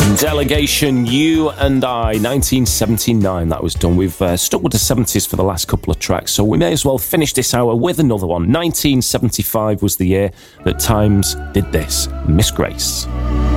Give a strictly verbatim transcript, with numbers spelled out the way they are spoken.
Delegation, You and I, nineteen seventy-nine, that was done. We've uh, stuck with the seventies for the last couple of tracks, so we may as well finish this hour with another one. nineteen seventy-five was the year that Times did this. Miss Grace.